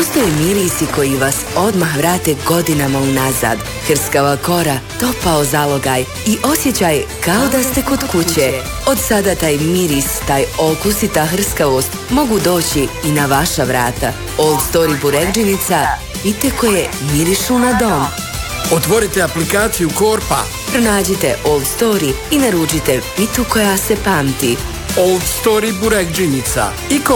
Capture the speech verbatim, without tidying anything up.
Postoje mirisi koji vas odmah vrate godinama unazad. Hrskava kora, topao zalogaj i osjećaj kao da ste kod kuće. Od sada taj miris, taj okus i ta hrskavost mogu doći i na vaša vrata. Old Story burekdžinica, pite koje mirišu na dom. Otvorite aplikaciju Korpa. Pronađite Old Story i naručite pitu koja se pamti. Old Story burekdžinica. I